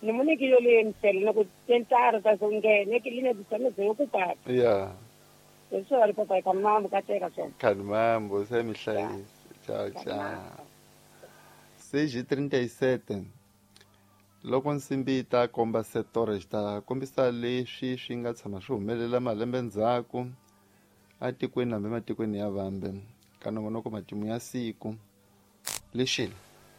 ni mune ke yo le msele no go tentara ka so ngene ke line disane ze ukupata ya eso ari papa ka mama ka teka so khani mambo semihlayisi ciao ciao 6:37 loko nsimbi yi ta komba setore xi ta kombisa leswi swi nga tshama swi humelela malembe ndzhaku atikweni hambi matikweni ya vambe ka nongonoko matimu ya siku lexili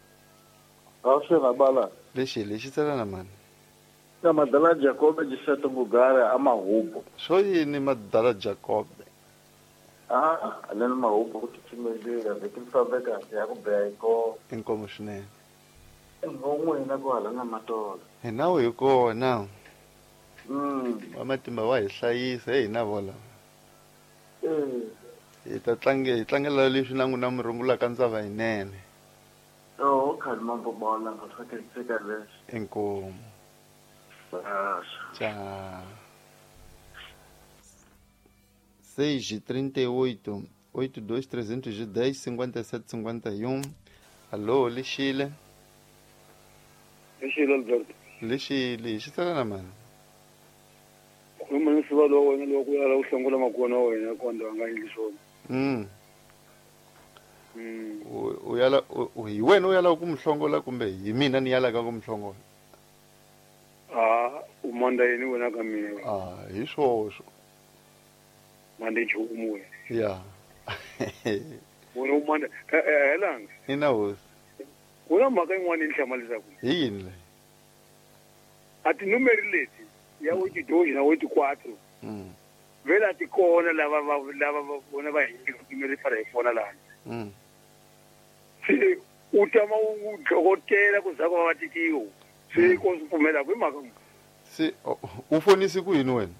Bala. lexili xi tsela na mani Na Madala Jacob Giuseppe Mugare amahubo. swo yini Madala Jacob Aleni mahubo ku tsutsumela veki mfambeka ya ku beko. inkomo swinene Ngomwena ku hala na matolo. hi nawu hi kona wa matimba wa hi hlayisa hi na vola hi tlangela leswi nangu na murungulaka ndzava yinene Khali mambo bona ngasake tsika leswi. inkomo Tchau. 6:38 82 310 57 51. Alô, Lixile. Lixile Alberto. Lixile, xi tsala na mani? Khuluma ni siva lowu wena loko ya la uhlongola makona wena kwanda nga endli swona. Uyala hi wena uyala ku mhlongola kumbe hi mina ni yala ka ku mhlongola? Umanda yini wena ka mina. Hi swoswo. Mande chumu wena. Ya. Wena umanda helanga. Ina hosi. Kuna mhaka yin'wana ni hlamalisa ku. Hi yini le? Ati numeri leti ya woti doji na woti 4. Vela ti kona lava vona va hi numeri fara hi fona lana. Se utama udokotela kuzako vavatitiwo. Se ko sipfumela ku mhaka. Se ufonisi ku yini wena?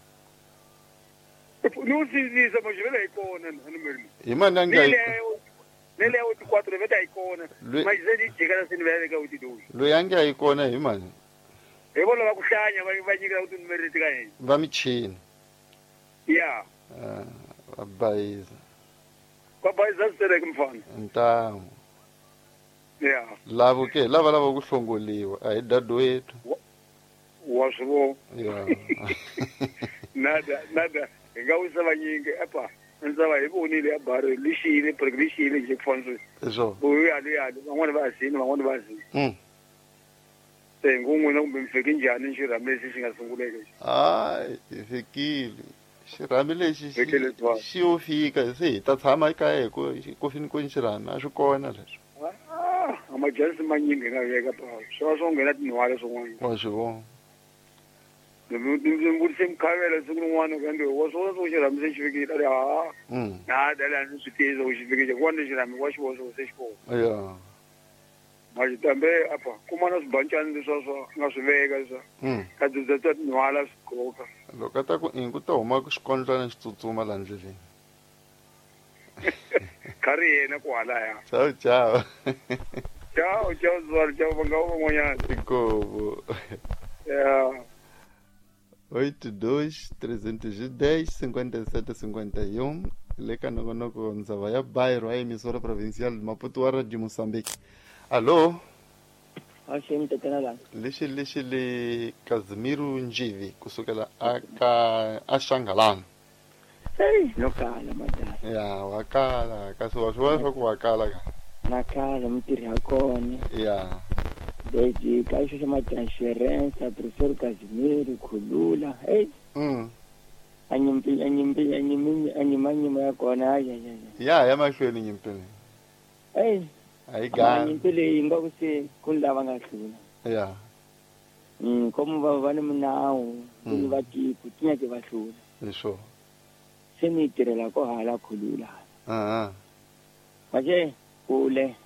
Nusizisa majivela ikona numeri. Imani angayi. Nele ya woti 4 veta ikona. Majizeni jikana sinivele ka woti doji. Lo yangi ayikona hi mani? Yebo lava kuhlanya va nyika woti numeri tika yini. Va michini. Ya. Vabayiza. Vabayiza sitereke mfana. Ntamu. Ya. Lavo ke lava ku hlongoliwa a hi dadu wethu. Wa swo. Ya. Nada. Ngawisa vanyingi apa. Ndzava hi vonile ya bari lixile preglixile je kufanele. Zo. Uyali van'wana va asini van'wana va asini. Ngumwe kumbe mfike njhani xirhambi lexi xi nga sunguleke. Hi fikile. Xirhambi lexi xi yo fika se hi ta tshama ekaya ku fini ku xirhambi a swi kona leswi. Amajensi manyingi nga veka pa swo nghena tinwale swin'wana. Wa swi vona. Ndzi mkhavela siku rin'wana kambe wa swo xirhambi se xi fikile ali dala ni swi tiza ku xi fikile kwani xirhambi wa xivoso se xi kona. Ya. Majitambe apa kuma na swibancani leswa nga swi veka leswa ka dzedza tinwala swikoka. Loko ta ku ku ta huma ku xikondlwana xi tsutsuma la ndleleni. Kari yena ku halaya. Ciao ciao. Ciao Zwari, ciao vangawo van'wanyana. Inkomo. Ya. 82 310 57 51 le ka nongonoko ndzava ya Bairro ya emisora provincial Maputo wa Radio Mozambique. Allo? Ashim tetana la. Lexi le Kazimiru Njivi kusukela a Shangalani. No kala madala. Ya, wakala kasi wa swa ku wakala ka. Nakala mtirhi hakona. Ya. Deji ka xo xa transference professor Kazimiri Khulula. Hey. Anyimanyima ya kona ya mahlweni nyimpini. Hey. Ai ga. Nyimpini inga ku se kun lava nga hlula. Ya. Komu va ni minawu, ni va tiku tinya ke va hlula. Isho. Se ni tirela ko hala Khulula. Baje kule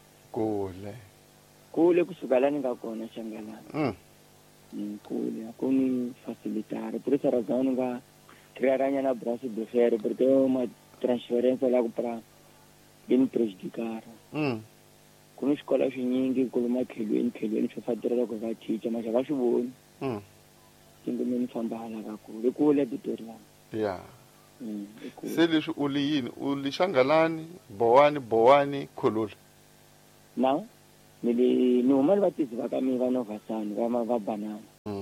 kusukala ni nga kona Shangalani. Kule kuni facilitare por esa razón nga crearanya na braço de ferro porque uma transferência lá para bem prejudicar. Kuni escola nyingi kuluma khelweni swo fatirela ku va teacher mas va swivoni. Tingo mini famba hala ka kule Pretoria. Ya. Se leswi u li yini u li Shangalani Bowani Khulula. Now ni huma ni vatizi va ka mi va Novasani va banana.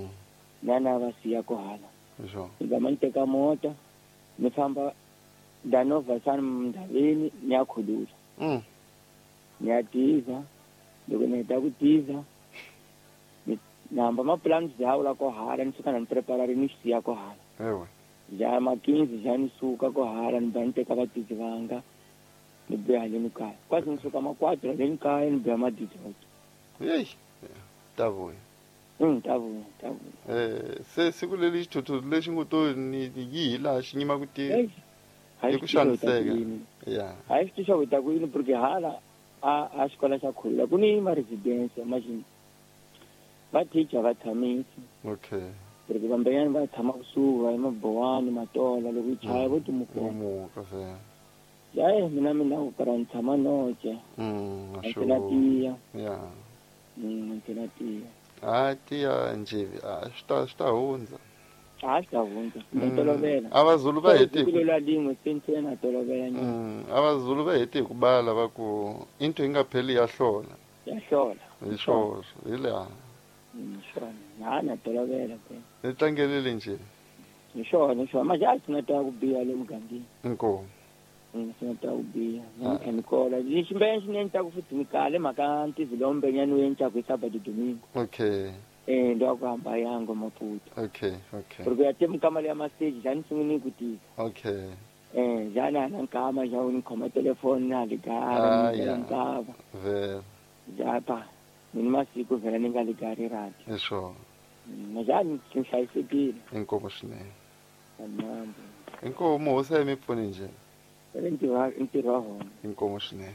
na va siya ko hala Sure. ni ga man teka mota ni famba danova sana mndaleni ni ya khudula ni ya tiza loko ni heta ku tiza ni namba maplani byawo la ko hala ni suka na ni preparari ni siya ko hala Ewe. ja makinzi ja ni suka ko hala ni ba ni teka vatizi vanga ni biha haleni kaya kwasi ni suka makwatro haleni kaya ni biha madizi vanga Hey. Tavuya. Tavuya. Se siku leli xithotho lexi ngo to ni yi laha xi nyima ku Hey. hi ku xaniseka. Ya. Hayi swi swa vita ku yini porque hala a xikola xa khulula ku ni ma-residence machine va teacher va tshamisi Okay. porque vambanyani va tshama kusuhi va mabowani matola loko yi chaya vo timukomo Umuka se. jaye mina ku kara ni tshama noce antsela tiya Ya. antsela tiya Tiya njivi swi ta hundza. a swi ta hundza ni tolovela Abazulu va heti siku lela limwe se ni tlhela na tolovela nyana Abazulu va heti hi ku bala va ku into yi nga pheli ya hlola. ya hlola Hi swona hi laha. swona na tolovela pe Ni tlangelele nje. hi swona majaha swi nga twa ku biha le mugangeni Inkomo. swi nga twa ku biha ni kha ni kola lexi mbele xi ni endlaka futhi ni kale mhaka ntizilombanyani wu endlaka hi sabado domingo Okay. ndo wa ku hamba yango maputo Okay. porque ya temuka mali ya mastage jani sunguni ku tika Okay. jana na nkama ja ni khoma telefoni na ligara ni nkava Vele. japa ni masiku vela ni nga ligari rati Hi swona. majani swi hlayisekile Inkomo swinene. amambo Inkomo hosi mi pfuni nje. ntirho wa hona Inkomo swinene.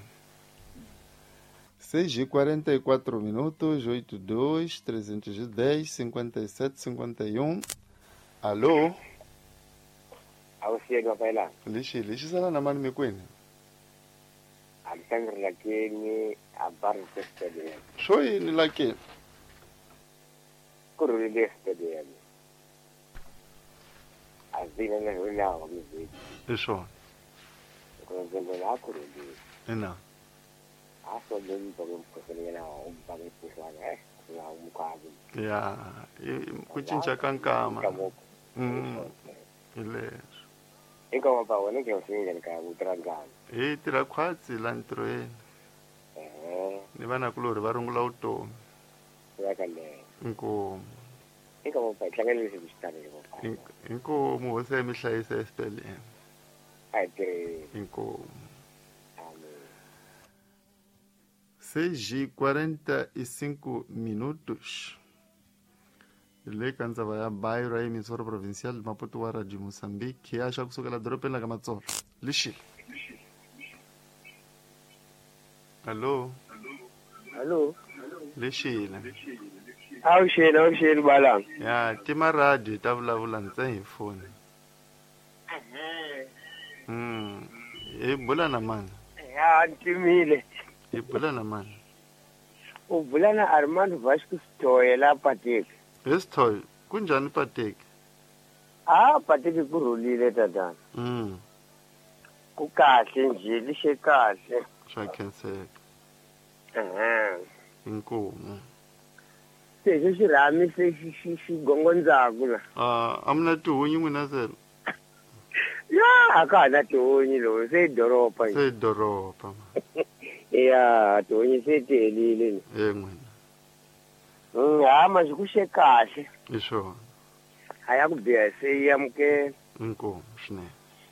6h44 minutos, 82 310 57 51. Alô? Ausiega faila. Lixi sala na mani mikwini. Alexander Lakeni abar stadium. Shoyi ni lake. Kurule stadium. Azina na wina wa mziki. Isho. Kuna zembe na kurule. Ena. Aso dum pa mkosele na umpame kusana na umkazi. Ya, kuchincha kankama. Ile. Iko mapa wone ke usinga ka utrangana. Tira khwatsi la ntirweni. Ni vana kulori va rungula vutomi. Yakale. Inkomo. Iko mapa tlangele sibistane mapa. Inkomo hosi mi hlayisa esibedhlele. Ate. Inkomo. 6h45 minutos. Le ka ndzava ya Bairo ya emisora provincial Maputo wa Radio Mozambique ya xa kusukela dorobeni la ka Matsolo. Lixile. Allo? Allo? Lixile. Awusheni balang. Ya, tima radio ta vulavula ntsena hi foni. Bula na mani. Ya ntimile. Bula na mani. Ubula na Armando Vasco Stoye la Patek. Estoy, kunjani Patek? Patek kurulile tata. Ku kahle nje lishe kahle. Swa khenseka. Inkomo. Se xirhami se xi gongondzaka la. Amna tihunyi n'wina sele. Ya aka hana tihunyi lowu se doropa. Se doropa. Ya tihunyi se telile. N'wina. Manje kushe kahle. Isho. Haya ku biha se yamke. Inkomo swinene.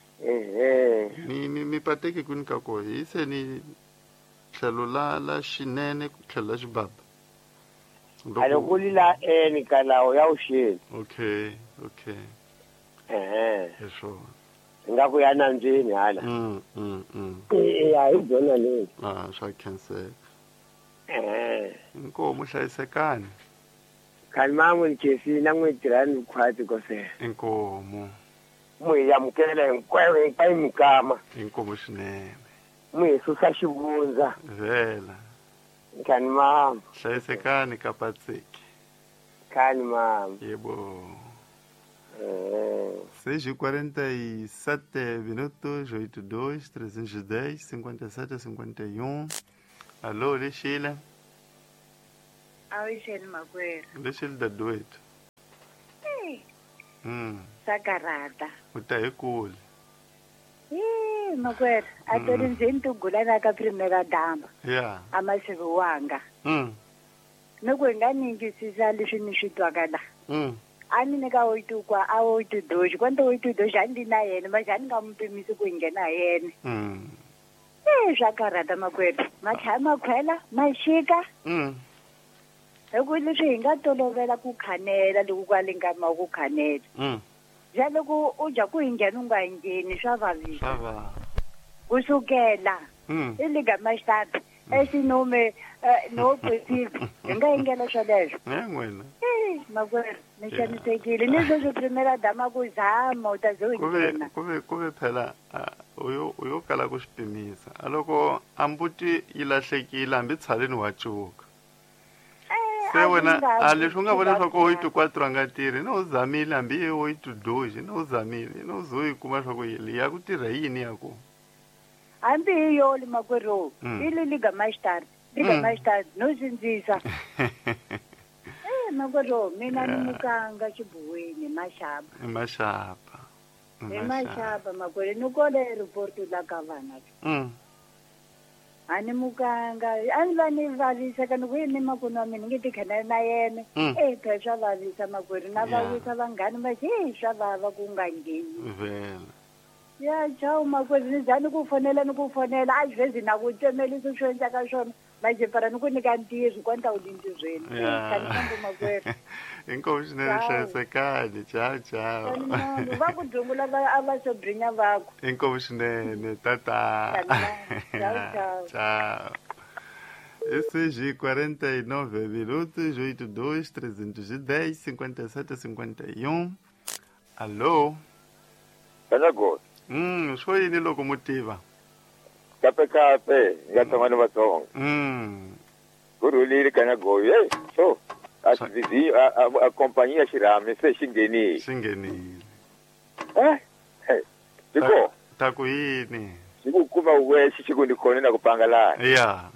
Mi Pateki kuni ka ko hi se ni tlhelo la xinene ku tlhela xibaba. Aloko lila ni kalawo ya usheni. Okay. Isho. Ngaku ya nandzweni hala. Hi byona leyi. Swa khenseka. Inkomo hlayisekani. Khani mamu ni kesi na n'wi tirhani khwati ko se. Inkomo. N'wi yamukela hinkwayo mikama. Inkomo swinene. N'wi susa xivundza. Vela. Khani mamu. Hlayisekani ka Patseki. Khani mamu. Yebo. 6h47 minutos, 82 310 57 51. Alô, Lixile. Awusheni makwera. Lixile da dueto. sa karata u ta hi kule makwerhu a tori ndzeni tugulana ka primera damba ya a masivi wanga ni ku hi nga ningisisa leswi ni swi twaka la a ni ni ka woitukwa a woitudoxi kwanta woitudoxi a ndi na yena maxa a ni nga mupimisi ku hi nghena yena swa karata makwerhu ma tlhaya ma khwela ma xika hi ku leswi hi nga tolovela ku khanela loko kwale nkama wa ku khanela ja loko u dya ku hi nghena u nga hi ngheni swa vavisa kusukela i liga maxtati exinome no kwetile hi nga yingela swoleswo n'wina makwerhu ni xanisekile ni sweswo primera dama ku zama u ta ze u nghena ku ve phela u yo kala ku swi pimisa a loko a mbuti yi lahlekile hambi tshaleni wa cuka se wena a leswi u nga vona swa ku wo yi tu 4 a nga tirhi ni u zamile hambi ye wo yi tu doji ni u zamile ni u zo yi kuma swa ku yili ya ku tirha yini ya ku hambi hi yoli makwerhu i li liga maxtari no sindzisa makwerhu mina ni mukanga xibuweni maxapa hi maxapa makwerhu ni kole report la ka vana a ni mukanga a ni va ni vavisa ka ni ku yini makwenu wa mina nge ti khanela na yena phela swa vavisa makwerhu na vavisa vanghani va swa vava ku nga ngheni vela ya chao makwerhu ni za ni ku fonela a zvezi na ku tsemelisa swo endlaka swona majepara ni ku nyika ntirho kwanta u lintirhweni kanikambo makwerhu inkomu swinene hlayisekani ciao va ku dungula a va sobrinya vako inkomu swinene tata ciao ECG 49 minutos 82 310 57 51 alô Kanagoto swo yini loko mutiva kape nga tshama ni vatsongo ku rhulile Kanagoyo so asivizi a kompanyi ya xirhami se xi nghenile tiko ta ku yini xi ku kuma wexe xi ku ni khone na ku pangalana ya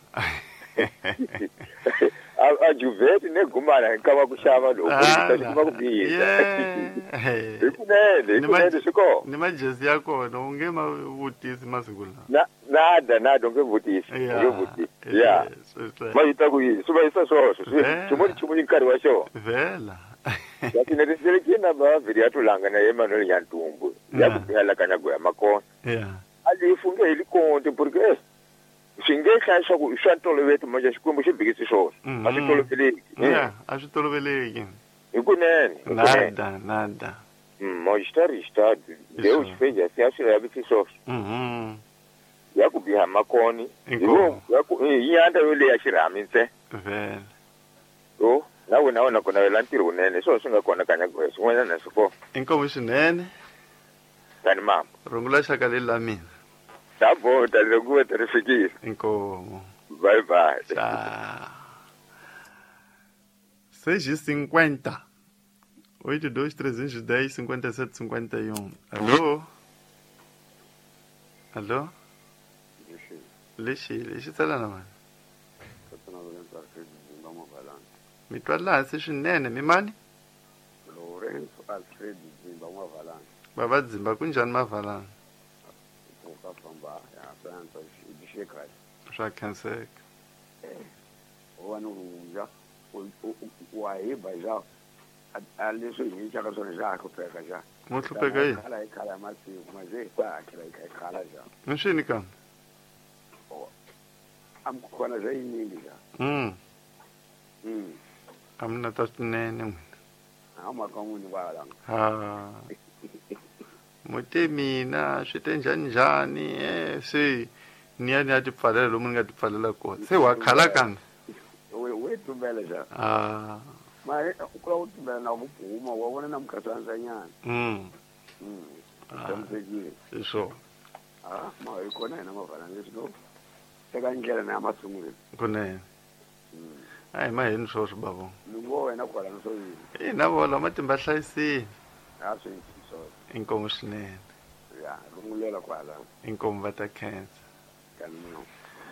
a juveti ne gumana nkama ku xava loko xi kuma ku biza hikunene swiko ni majezi ya kona u nge ma vutisi masiku lawa nada unge vutisi ya ma yita ku yini swi va yisa swoswo ximuni nkarhi wa xona vela yati ni riselekile na mavhiri ya tulanga na Emmanuel Nyantumbu ya ku phela Kanagoya makona ali funge hi likonti porque swi nge hlayi swa ku swa ntoloveti moja xikwembu xi bhikisi swona a swi toloveleki a swi toloveleki hikunene nada mojitari Deus fez assim a swi lavisi swona ya ku biha makoni yi yanda yo leya xirhami nse vela so na wena kona wela ntirho unene swona swi nga kona Kanagoya swin'wana na swiko inkomu swinene tani mama rungula xaka leli la mina sabota loko ti rifikile inkomu bye ciao 6h50 82 310 57 51 alô lexi tsalana mani mi twa lahansi swinene mi mani Lorenzo Alfred Dzimba N'wavalanga bava Dzimba kunjhani mavalanga ka famba ya planta xikali swa khenseka wani unja wa hiba ja a leswi hi chaka swona ja ku peka ja mo hlupheka yini khala masiku maze ta khala ja mshini kambe am khona ja yiningi ja amna ta swinene n'wina amakamuni valanga muti mina swi te njhani se ni ya ti pfalela lomu ni nga ti pfalela kona se wa khala kambe we tumbela ja ma ukula utumbela na vupuma wa vona na mukhasanza nyana tamsekile swo ma ikona ina mavalanga swo teka ndlela na masungule kunene hayi ma hini swoswo bavo ni ngo wena kwala no yini na vola matimba hlayisini swi so inkomu swinene ya rungulela kwala inkomu va ta khensa kanino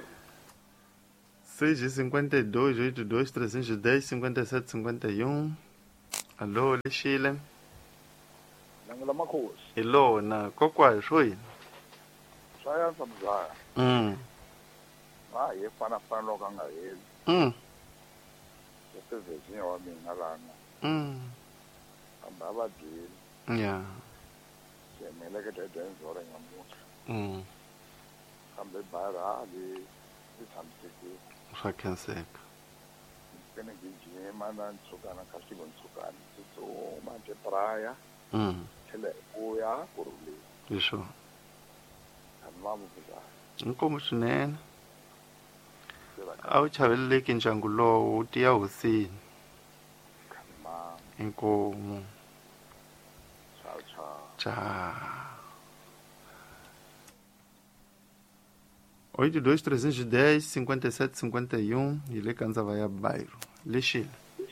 6h52 82 310 57 51 alô lexile Ngila makhosi. Ilona kokwayo shoyini. Shaya samzaya. Hayi efana loko angayeli. Sesezinye wami ngalana. Amba abadili. Yeah. Semele ke dedenzora nyamuhla. Kambe bara ali ithamsiki. Ushakenseka. Kene ngijime mana ntsukana kasibo ntsukana. So manje praya. Tele uya kuruli. Isho. Amamu kuza. Inkomo swinene. A wu chaveleleki ndyangu lowu wu tiya hosini. Inkomo. Tchau. 82-310 57-51 e le kanzava ya bairro. Lexile.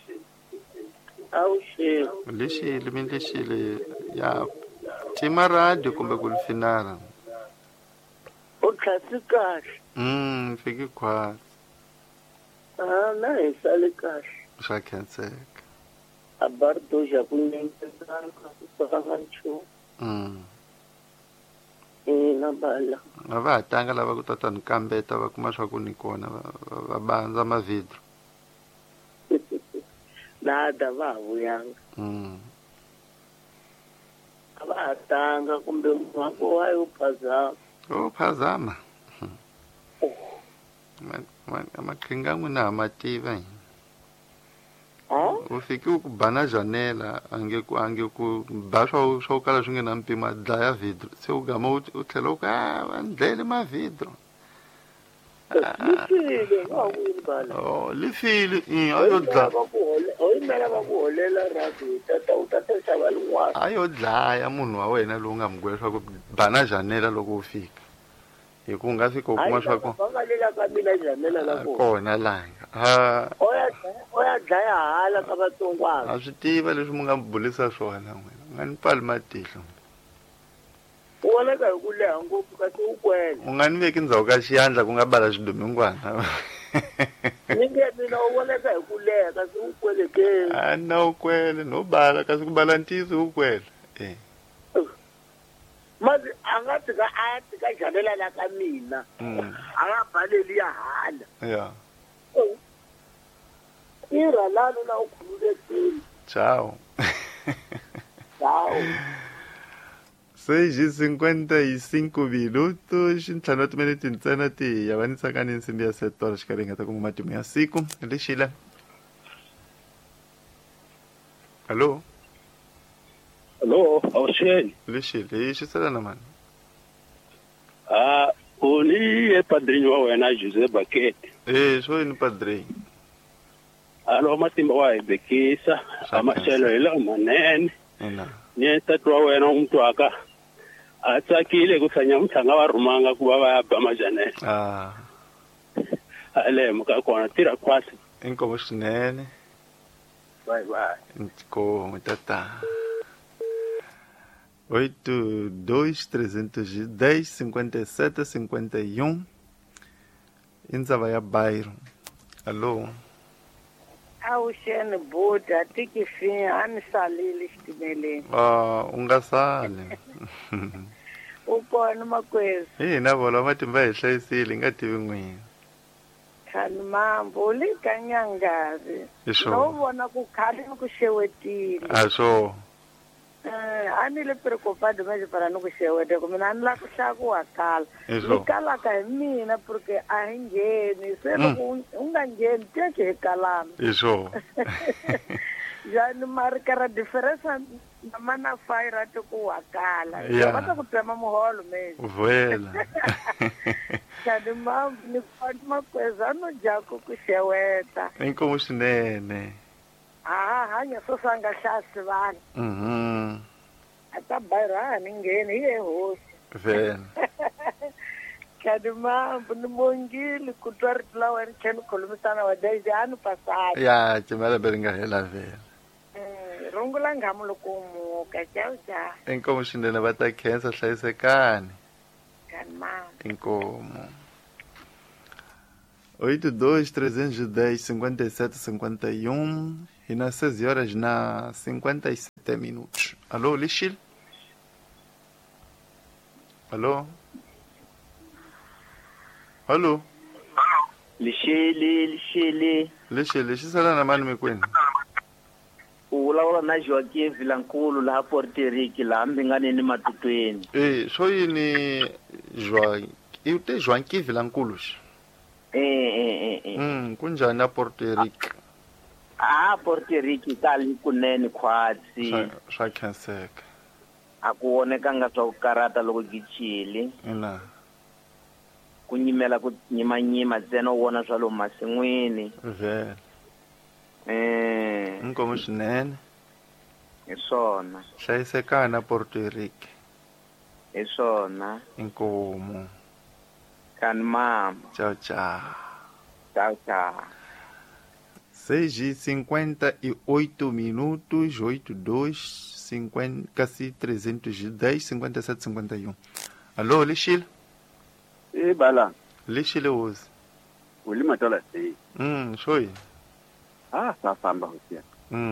Lexile, mi lexile ya tima radio kumbe ku lifinara. O tlhasi kahle. Fiki khwasi. Na hi sale kahle. Swa khenseka. Abardo ja ku nyengetsana ku tsaka nchu. Na bala. Va ha tanga lava ku tata ni kambeta va kuma swa ku ni kona va bandza mavidro. Nada va vuyanga. Va ha tanga kumbe mwako wa yo phazama. Phazama. Maqhinga n'wina ma tiva yini. U fiki ku bana janela ange ku ba swo kala swi nge na mpimo dlaya vidro se u gama u tlhela u ka ndlele mavidro. Lifile ayo dlaya. Ayo dlaya munhu wa wena lowu nga mugwela swa ku bana janela loko u fika. Hi ku nga fika u kuma swa ku kona langa. Oya dlaya hala ka vatsongwana. A swi tiva leswi mu nga bulisa swona n'wina. Nga ni pfali matihlo. U vonaka hi ku leha ngopfu kasi u kwele. U nga ni veki ndzhaku ka xiyandla ku nga bala swidumingwana. Mina u vonaka hi ku leha kasi u kwele ke. Na u kwele no bala kasi ku bala ntisi u kwele. Mazi a nga tshika janela la ka mina. A nga baleli ya hala. Yeah. Ira lalo na ukhululekile. Ciao. Ciao. 6:55 minutos, xintlhanu wa timiniti ntsena ti yavanisa ni nsimbi ya setora xikarhi nga ta kuma matimu ya siku. Lexile. Hello. Hello, awusheni. Lexile, xisela na mani. Uni e padrinho wa wena Jose Bakete. Swo ni padrinho. Alo matimba wa ibekisa, amashelo hilo manene. Ni tatu wa wena umtwaka. Atsakile kusanya mthanga wa rumanga kuba bayabha majanela. Ale muka kona tira kwasi. Inkomo swinene. Bye. Inkomo tata. 82-310 57-51 Indzava ya bairro. Alô. Awusheni Buda tikifinye ani salile xitimeleni. U nga sali. U kona makwezi. Na vona matimba hi hlayisile nga tivi n'wina. Khani mambo u le ka Nyangazi. No vona ku khale ni ku xewetile. A swo. A ni le preocupado manje para ni ku xeweta ku mina ni la ku hlaya ku wakala. Ni kalaka hi mina porque a hi ngheni se loko u nga ngheni teke hi kalana. Hi swo. Jani marika ra diferensa na mana fire to ku wakala. Va ta ku tsema muholo manje. Vuela. Khani mambo ni kwatma kweza no jako ku xeweta. Inkomo swinene. Hanya swo sanga hlasi vanhu. Ata bayra ni ngheni hi hosi. Vena. Khani mambo ni mongile ku twa ri lawa ri tlhela khulumisana wa Daisy a ni pasaka. Ya cimela beri nga hela vela. Rungula ngamu loko muka ciao. Inkomo swinene va ta khensa hlayisekani. Khani mambo. Inkomo. 82-310 57-51 e nas 6 horas na 57 minutos. Alô, Lixil? Hello. Hello. Lishele. Shisala na mani mikwini. Ula na Joaquim Vilankulu la Puerto Rico la mbingane ni matutweni. So yini Joaquim Vilankulu. Kunjani Puerto Rico? Puerto Rico kali kunene kwatsi. Swa khenseka. Akuonekanga swa kukarata loko gichili. Kunyimela ku nyimanyima ntsena wona swa lo masin'wini. Vele. Inkomo swinene. Isona. Hlayisekana Puerto Rico. Isona. Inkomo. Kan mama. Ciao. 6h58 minutos, 8:02, quase 310, 57, 51. Alô, Lishile? Bala. Lishile hoje. Uli matola sei. Shoyi. Safamba hosia.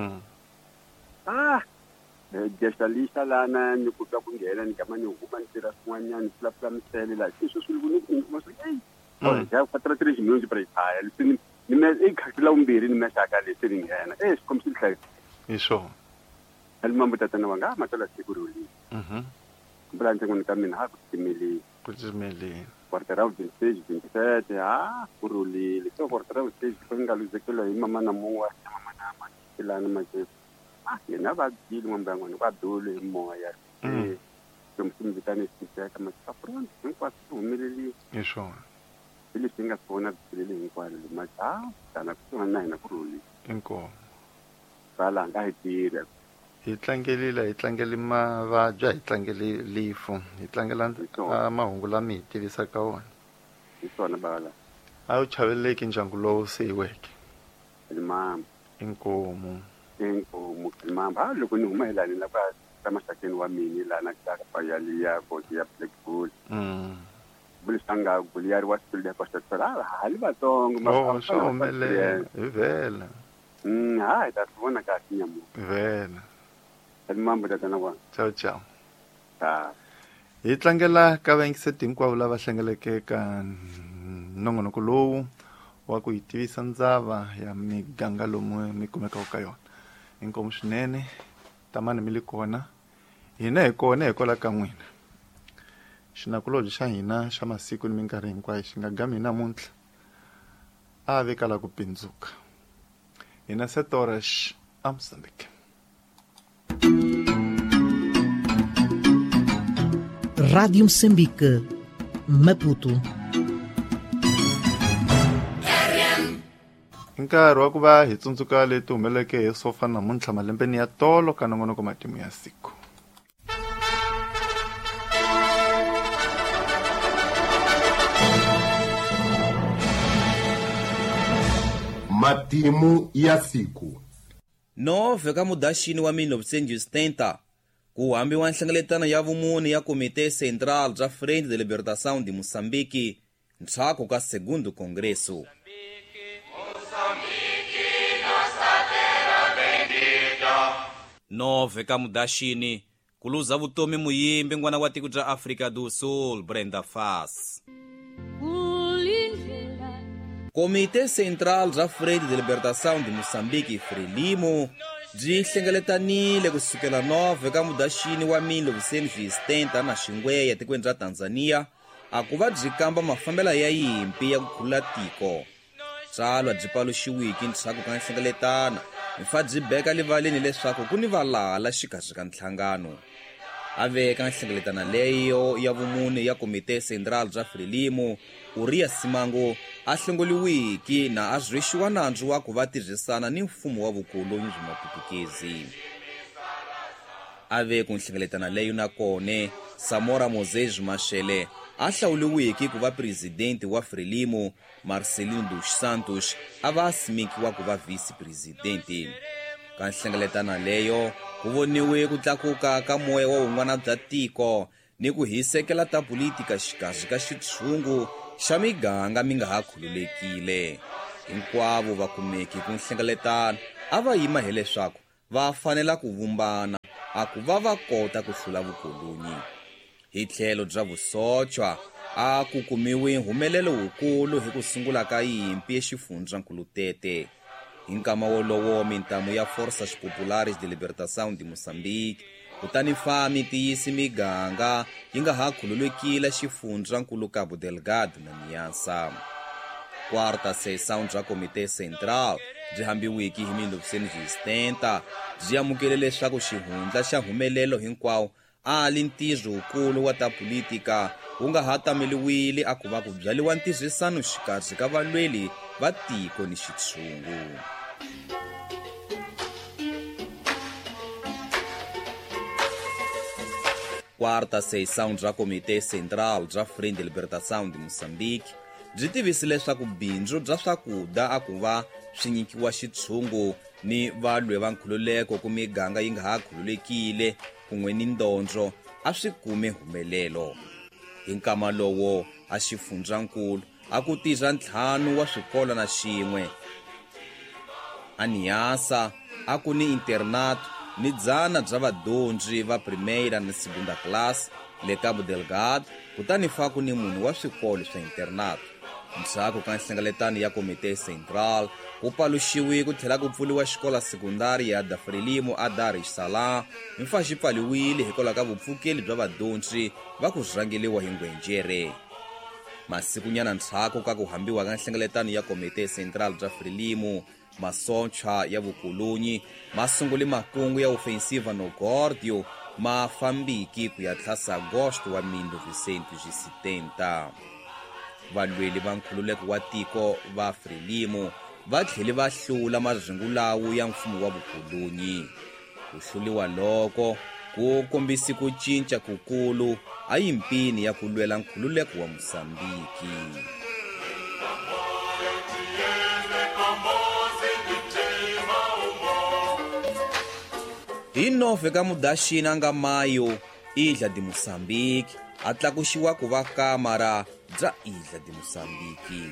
Gestalista lana ni kuta kungena ni kama ni ukuba ntira swanyani plapla msele la. Isso sulugunu ngoso. Ja 4 minutos para Itália. Ele ni me ikhatila umbiri ni mesaka lesi ngena. Sikomsihle. Isho. Alimambo tatana wanga matola siguruli. Mbranje ngonika mina ha kutimili. Quarterau 26, 27, kuruli. Lito quarterau 26 kwengaluzekelo imama na muwa mama na makilana maje. Yena badili ngombango nikwadule moya. Somsimbitane siseka masafroni nkwasi umilili. Isho. Ili singa sona bilili nkwali maja kana kusona na kuruli. Inko. Bala ngahitira. Hitlangeli mavabya, hitlangeli lifu, hitlangela mahungu lama hi tivisaka wona. Isona bala. A wu chaveleki ndyangu lowu siyiweke. Mama. Inkomo. Mama. Loko ni huma helani la ba tamashakeni wa mini lana ka payali ya koti ya Black Bull. Bulisanga guliyari wa spilde kwa shatara hali batongo so mele vela. Tasivona kahle nyamu. Vela. Mambo tatana wa. Ciao. Hi tlangela ka vaingiseti hinkwavo lava hlengeleke ka nongonoko lowu wa ku hi tivisa ndzava ya miganga lomu mi kumekaka ka yona. Inkomo swinene tamani mi li kona hina hi kona hikwala ka n'wina. Xinakulobye xa hina xa masiku ni minkarhi hinkwayo xi nga gami namuntlha a veka la ku pindzuka. Hina 7 horas a Moçambique. Rádio Moçambique, Maputo. Nkarhi wa ku va hi tsundzuka leti humeleke hi sofa namuntlha malembeni ya tolo ka nongonoko matimu ya siku. Matimu ya siku. 9 ka Mudyaxihi wa 1970 ku hambiwa nhlengeletano ya vumune ya Comitê Central da Frente de Libertação de Moçambique, ntsako ka Segundo Congresso. 9 ka Mudyaxihi ku luza vutomi muyimbi n'wana wa tiko bya Afrika do Sul, Brenda Fassie. Comitê Central da Frente de Libertação de Moçambique, Frelimo, byi hlengeletanile kusukela 9 ka Mudyaxihi wa 1970 na Xingweya tikweni ra Tanzania a ku va byi kamba mafambela ya yimpi ya ku khulula tiko. Tsalwa byi paluxiwiki ntshaku ka nhlengeletana mi fa byi beka livaleni leswaku ku ni valala xikarhi ka ntlhangano. A veka nhlengeletana leyo ya vumune ya Comitê Central bya Frelimo, Uriah Simango, a hlongoliwiki na a zwexiwa nandzu wa ku va tirhisana ni mfumo wa vukolonyi bya Maputukezi. A ve ku nhlengeletana leyo na kone Samora Moses Machel a hlawuliwiki ku va presidente wa Frelimo, Marcelino dos Santos a va simekiwa ku va vice-presidente. Ka nhlengeletana leyo ku voniwe ku tlakuka ka moya wa un'wana bya tiko ni ku hisekela ta politika xikarhi ka xitshungu xa miganga mi nga ha khululekile. Hinkwavo vakumeki ku nhlengeletana a va yima hileswaku va fanela ku vumbana a ku va va kota ku hlula vukolonyi. hi tlhelo bya vusochwa a ku kumiwe humelelo wukulu hi ku sungula ka yimpi exifundzhankulu Tete. Hi nkama wolowo mintamu ya Forças Populares de Libertação de Moçambique kutani fami tiyisi miganga yi nga ha khululekile xifundzhankulu Cabo Delgado na Niassa. Quarta sessão bya Comitê Central byi hambiwiki hi 1970 byi amukele leswaku xihundla xa humelelo hinkwawo ali ntirho wukulu wa ta politika wu nga ha tameliwile a ku va ku byaliwa ntirhisano xikarhi ka valweli va tiko ni xitshungu. Quarta sessão bya Comitê Central bya Frente de Libertação de Moçambique byi tivise leswaku bindzu bya swakudya a ku va swi nyikiwa xitshungu ni valwe va nkhululeko ku miganga yi nga ha khululekile kun'we ni ndondzo a swi kume humelelo. Hi nkama lowo a xifundzhankulu a ku tirha 5 wa swikolo na xin'we. A Niassa a ku ni internato ni 100 bya vadyondzi va primeira na segunda classe le Cabo Delgado kutani fa ku ni munhu wa swikolo swa internato. Ndzhaku ka nhlengeletano ya Comitê Central ku paluxiwe ku tlhela ku pfuliwa xikola sekundari ya Frelimo a Dar es Salaam mfa xi pfaliwile hikwalaho ka vupfukeli bya vadyondzi va ku rhangeliwa hi ngwenjere. Masikunyana ndzhaku ka ku hambiwa ka nhlengeletano ya Comitê Central bya Frelimo masochwa ya vukolonyi masungule makungu ya ofensiva no Górdio ma fambiki ku ya tlhasa agosto wa 1970. Valweli va nkhululeko wa tiko va Frelimo va tlhele va hlula mazingulawu ya mfumo wa vukolonyi. Ku hluliwa loko ku kombisi ku cinca kukulu a yimpini ya ku lwela nkhululeko wa Moçambiki. Hi 9 ka Mudyaxihi nga Mayo, Ilha de Moçambique a tlakuxiwa ku va kamara bya Ilha de Moçambique.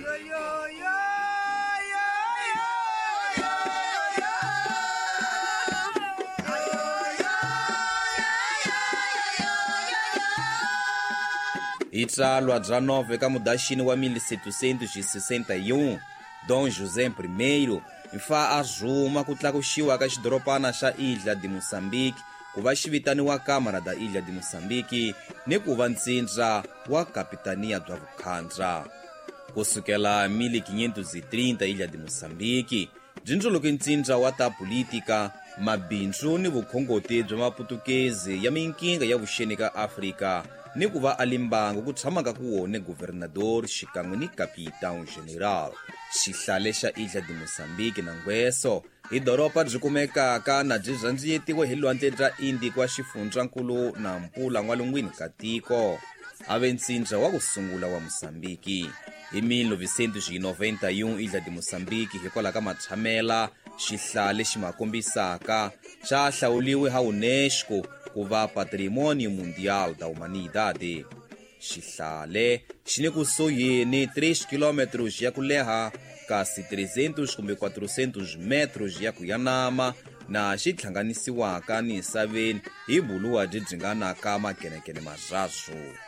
Hi tsalwa bya 9 ka Mudyaxihi wa 1761, Dom José I mfa a zuma ku tlakuxiwa ka xidoropana xa Ilha de Moçambique ku va xi vitaniwa Kamara da Ilha de Moçambique ni ku va ntsindza wa kapitania bya vukhandza. Kusukela 1530 Ilha de Moçambique byi ndzuluke ntsindza wa ta politika, mabindzu ni vukhongoti bya maputukezi ya minkinga ya vuxeni ka Afrika ni ku va alimbangu ku tshamaka ku wone governador xikan'we ni capitão general. Xihlale xa Ilha de Moçambique na Ngweso hi doropa byi kumekaka na byi zandziyetiwe hi lwandle bya Indic wa xifundzhankulu na mpula n'walungwini ka tiko. A ve ntsindza wa ku sungula wa Moçambique. Hi 1991 Ilha de Moçambique hikwalaho ka matshamela xihlale xi ma kombisaka xa hlawuliwe ha UNESCO ku va Patrimônio Mundial da Humanidade. Xihlale xi ni kusuhi ni 3 km ya ku leha kasi 300 kumbe 400 metros ya ku yanama na xi hlanganisiwaka ni misaveni hi buluwa byi nga naka makenekene mazazwo.